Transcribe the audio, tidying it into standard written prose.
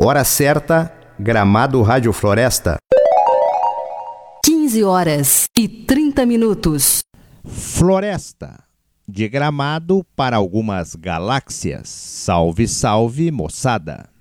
Hora certa, Gramado Rádio Floresta. 15h30. Floresta, de Gramado para algumas galáxias. Salve, salve, moçada!